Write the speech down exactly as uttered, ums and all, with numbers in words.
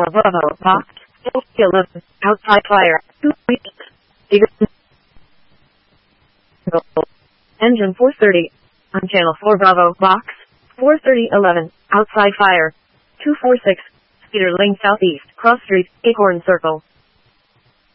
Bravo, box, eleven, outside fire, two weeks, engine four thirty, on channel four Bravo, box, four thirty eleven, outside fire, two four six, speeder lane southeast, cross street, Acorn Circle.